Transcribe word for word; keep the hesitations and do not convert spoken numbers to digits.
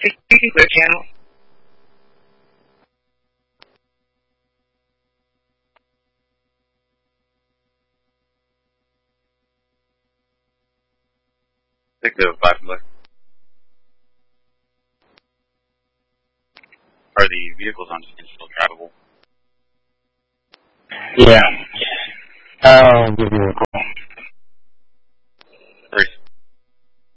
Speaking to channel. Six oh five left. Are the vehicles on scene still drivable? Yeah. I'll give you a